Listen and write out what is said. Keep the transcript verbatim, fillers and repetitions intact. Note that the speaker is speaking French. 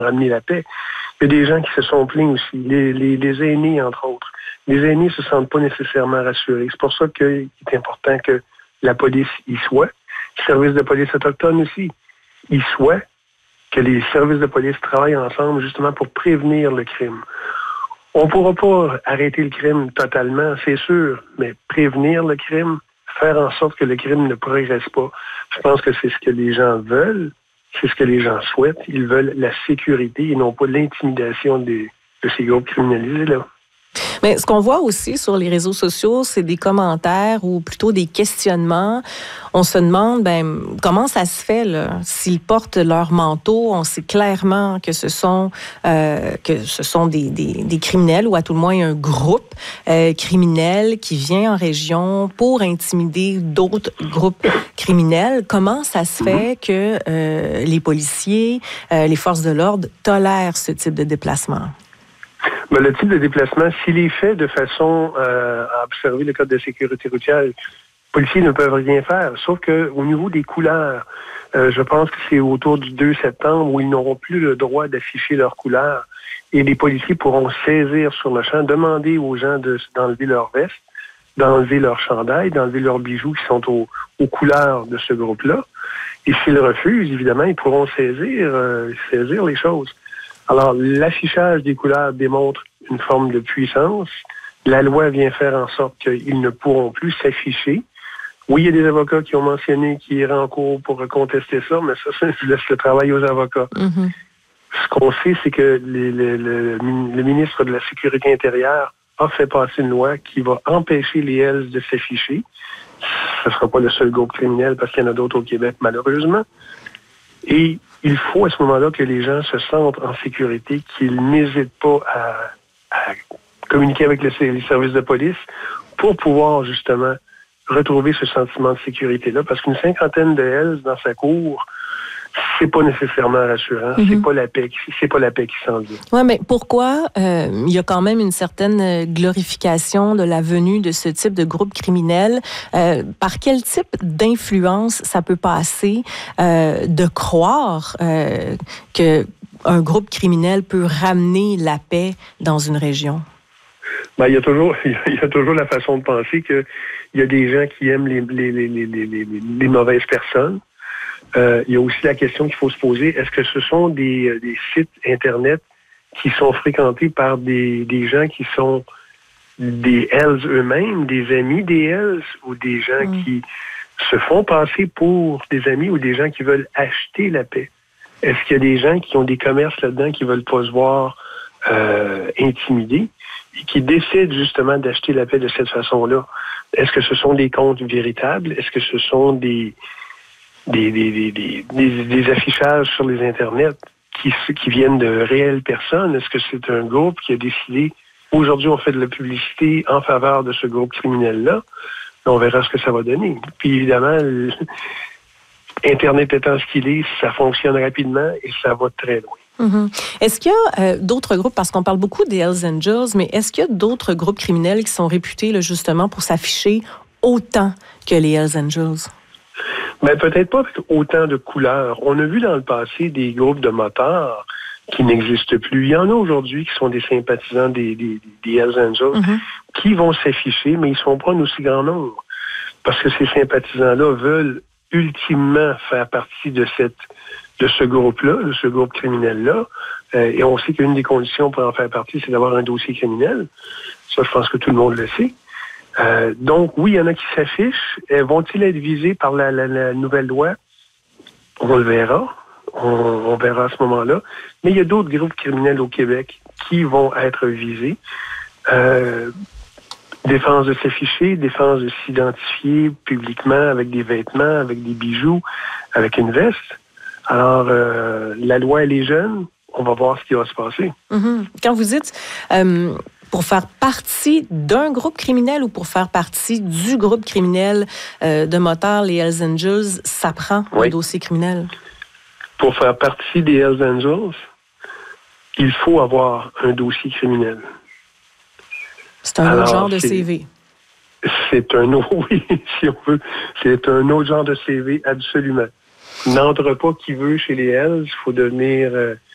ramener la paix. Il y a des gens qui se sont plaints aussi, les, les, les aînés, entre autres. Les aînés ne se sentent pas nécessairement rassurés. C'est pour ça qu'il est important que la police y soit. Le service de police autochtone aussi y soit. Que les services de police travaillent ensemble justement pour prévenir le crime. On ne pourra pas arrêter le crime totalement, c'est sûr, mais prévenir le crime, faire en sorte que le crime ne progresse pas, je pense que c'est ce que les gens veulent, c'est ce que les gens souhaitent. Ils veulent la sécurité et non pas l'intimidation des, de ces groupes criminalisés-là. Mais ce qu'on voit aussi sur les réseaux sociaux, c'est des commentaires ou plutôt des questionnements. On se demande, ben, comment ça se fait, là? S'ils portent leur manteau, on sait clairement que ce sont, euh, que ce sont des, des, des criminels ou à tout le moins un groupe euh, criminel qui vient en région pour intimider d'autres groupes criminels. Comment ça se fait que euh, les policiers, euh, les forces de l'ordre tolèrent ce type de déplacement? Mais le type de déplacement, s'il est fait de façon euh, à observer le code de sécurité routière, les policiers ne peuvent rien faire. Sauf qu'au niveau des couleurs, euh, je pense que c'est autour du deux septembre où ils n'auront plus le droit d'afficher leurs couleurs. Et les policiers pourront saisir sur le champ, demander aux gens de, d'enlever leur veste, d'enlever leur chandail, d'enlever leurs bijoux qui sont aux, aux couleurs de ce groupe-là. Et s'ils refusent, évidemment, ils pourront saisir, euh, saisir les choses. Alors, l'affichage des couleurs démontre une forme de puissance. La loi vient faire en sorte qu'ils ne pourront plus s'afficher. Oui, il y a des avocats qui ont mentionné qu'ils iraient en cours pour contester ça, mais ça, ça je laisse le travail aux avocats. Mm-hmm. Ce qu'on sait, c'est que les, les, le, le ministre de la Sécurité intérieure a fait passer une loi qui va empêcher les Hells de s'afficher. Ce ne sera pas le seul groupe criminel parce qu'il y en a d'autres au Québec, malheureusement. Et il faut à ce moment-là que les gens se sentent en sécurité, qu'ils n'hésitent pas à, à communiquer avec le, les services de police pour pouvoir justement retrouver ce sentiment de sécurité-là. Parce qu'une cinquantaine de Hells dans sa cour, c'est pas nécessairement rassurant. Mm-hmm. C'est pas la paix, c'est pas la paix qui s'en vient. Ouais, mais pourquoi euh, il y a quand même une certaine glorification de la venue de ce type de groupe criminel? Euh, par quel type d'influence ça peut passer euh, de croire euh, que un groupe criminel peut ramener la paix dans une région? Ben, il y a toujours, il y a toujours la façon de penser que il y a des gens qui aiment les les les les les, les, les mauvaises personnes. Euh, il y a aussi la question qu'il faut se poser, est-ce que ce sont des, des sites Internet qui sont fréquentés par des, des gens qui sont des Hells eux-mêmes, des amis des Hells, ou des gens mmh. qui se font passer pour des amis ou des gens qui veulent acheter la paix? Est-ce qu'il y a des gens qui ont des commerces là-dedans qui veulent pas se voir euh, intimidés et qui décident justement d'acheter la paix de cette façon-là? Est-ce que ce sont des comptes véritables? Est-ce que ce sont des... Des, des, des, des, des, des affichages sur les Internet qui, qui viennent de réelles personnes? Est-ce que c'est un groupe qui a décidé, aujourd'hui on fait de la publicité en faveur de ce groupe criminel-là? On verra ce que ça va donner. Puis évidemment, le, Internet étant ce qu'il est, ça fonctionne rapidement et ça va très loin. Mm-hmm. Est-ce qu'il y a euh, d'autres groupes, parce qu'on parle beaucoup des Hells Angels, mais est-ce qu'il y a d'autres groupes criminels qui sont réputés là, justement pour s'afficher autant que les Hells Angels? Mais peut-être pas avec autant de couleurs. On a vu dans le passé des groupes de motards qui n'existent plus. Il y en a aujourd'hui qui sont des sympathisants des, des, des Hells Angels mm-hmm. qui vont s'afficher, mais ils ne sont pas en aussi grand nombre. Parce que ces sympathisants-là veulent ultimement faire partie de cette de ce groupe-là, de ce groupe criminel-là. Euh, et on sait qu'une des conditions pour en faire partie, c'est d'avoir un dossier criminel. Ça, je pense que tout le monde le sait. Euh, donc, oui, il y en a qui s'affichent. Euh, vont-ils être visés par la, la, la nouvelle loi? On le verra. On, on verra à ce moment-là. Mais il y a d'autres groupes criminels au Québec qui vont être visés. Euh, défense de s'afficher, défense de s'identifier publiquement avec des vêtements, avec des bijoux, avec une veste. Alors, euh, la loi, elle est jeune. On va voir ce qui va se passer. Mm-hmm. Quand vous dites... Euh... pour faire partie d'un groupe criminel ou pour faire partie du groupe criminel euh, de motards, les Hells Angels, ça prend oui. un dossier criminel? Pour faire partie des Hells Angels, il faut avoir un dossier criminel. C'est un Alors, autre genre de c'est, C V. C'est un autre, oui, si on veut. C'est un autre genre de C V, absolument. N'entre pas qui veut chez les Hells, il faut devenir... Euh,